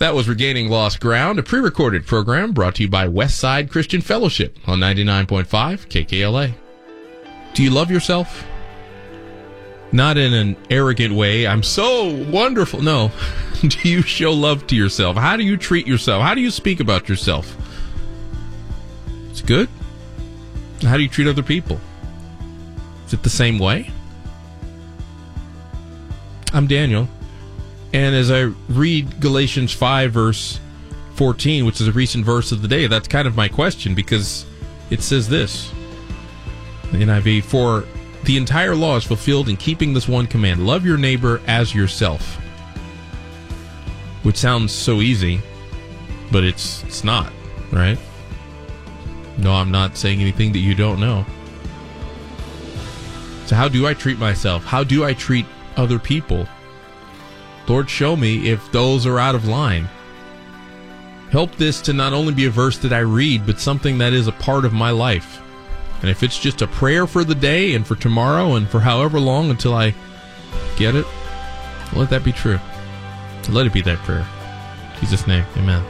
That was Regaining Lost Ground, a pre-recorded program brought to you by Westside Christian Fellowship on 99.5 KKLA. Do you love yourself? Not in an arrogant way, I'm so wonderful. No. Do you show love to yourself? How do you treat yourself? How do you speak about yourself? It's good. How do you treat other people? Is it the same way? I'm Daniel. And as I read Galatians 5, verse 14, which is a recent verse of the day, that's kind of my question, because it says this, the NIV, for the entire law is fulfilled in keeping this one command, love your neighbor as yourself. Which sounds so easy, but it's not, right? No, I'm not saying anything that you don't know. So how do I treat myself? How do I treat other people? Lord, show me if those are out of line. Help this to not only be a verse that I read, but something that is a part of my life. And if it's just a prayer for the day and for tomorrow and for however long until I get it, let that be true. Let it be that prayer. In Jesus' name, amen.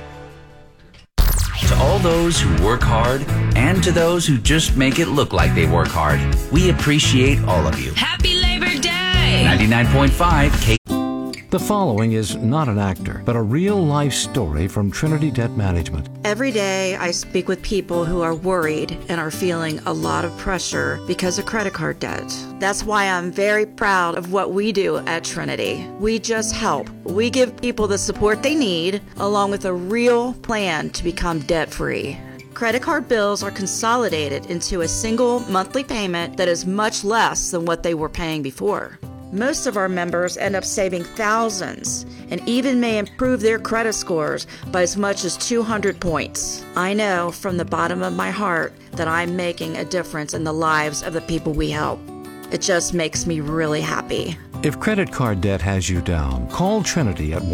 To all those who work hard and to those who just make it look like they work hard, we appreciate all of you. Happy Labor Day! 99.5 K. The following is not an actor, but a real-life story from Trinity Debt Management. Every day, I speak with people who are worried and are feeling a lot of pressure because of credit card debt. That's why I'm very proud of what we do at Trinity. We just help. We give people the support they need, along with a real plan to become debt-free. Credit card bills are consolidated into a single monthly payment that is much less than what they were paying before. Most of our members end up saving thousands and even may improve their credit scores by as much as 200 points. I know from the bottom of my heart that I'm making a difference in the lives of the people we help. It just makes me really happy. If credit card debt has you down, call Trinity at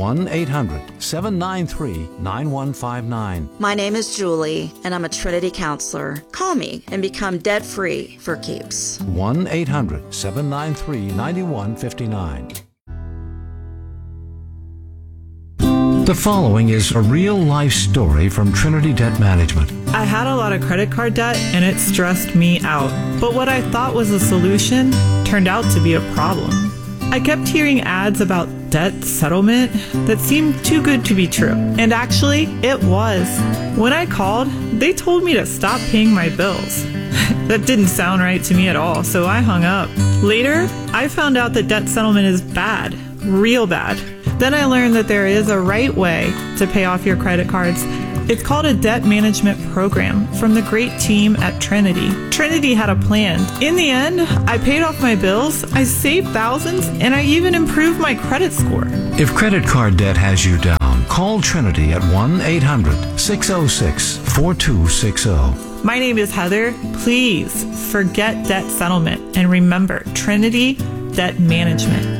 1-800-793-9159. My name is Julie, and I'm a Trinity counselor. Call me and become debt-free for keeps. 1-800-793-9159. The following is a real-life story from Trinity Debt Management. I had a lot of credit card debt and it stressed me out. But what I thought was a solution turned out to be a problem. I kept hearing ads about debt settlement that seemed too good to be true. And actually, it was. When I called, they told me to stop paying my bills. That didn't sound right to me at all, so I hung up. Later, I found out that debt settlement is bad, real bad. Then I learned that there is a right way to pay off your credit cards. It's called a debt management program from the great team at Trinity. Trinity had a plan. In the end, I paid off my bills, I saved thousands, and I even improved my credit score. If credit card debt has you down, call Trinity at 1-800-606-4260. My name is Heather. Please forget debt settlement and remember Trinity Debt Management.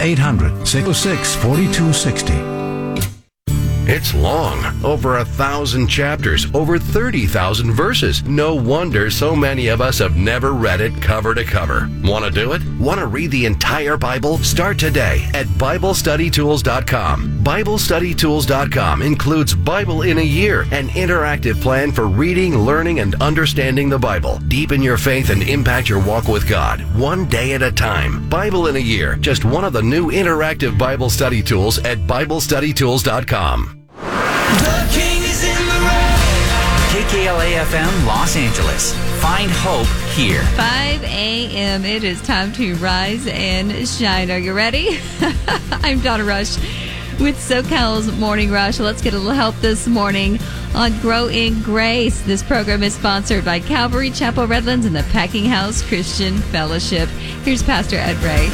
1-800-606-4260. It's long, over 1,000 chapters, over 30,000 verses. No wonder so many of us have never read it cover to cover. Want to do it? Want to read the entire Bible? Start today at BibleStudyTools.com. BibleStudyTools.com includes Bible in a Year, an interactive plan for reading, learning, and understanding the Bible. Deepen your faith and impact your walk with God, one day at a time. Bible in a Year, just one of the new interactive Bible study tools at BibleStudyTools.com. The King is in the room. KKLA FM Los Angeles. Find hope here. 5 a.m. It is time to rise and shine. Are you ready? I'm Donna Rush with SoCal's Morning Rush. Let's get a little help this morning on Grow in Grace. This program is sponsored by Calvary Chapel Redlands and the Packing House Christian Fellowship. Here's Pastor Ed Ray.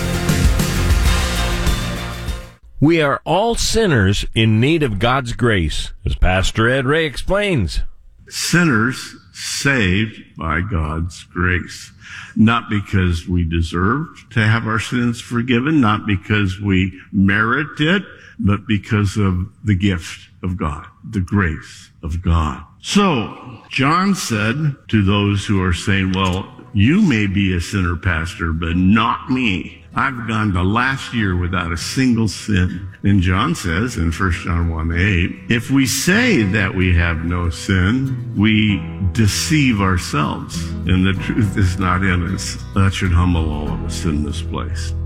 We are all sinners in need of God's grace, as Pastor Ed Ray explains. Sinners saved by God's grace, not because we deserve to have our sins forgiven, not because we merit it, but because of the gift of God, the grace of God. So, John said to those who are saying, well, You may be a sinner, Pastor, but not me. I've gone the last year without a single sin. And John says in 1 John 1:8, if we say that we have no sin, we deceive ourselves, and the truth is not in us. That should humble all of us in this place.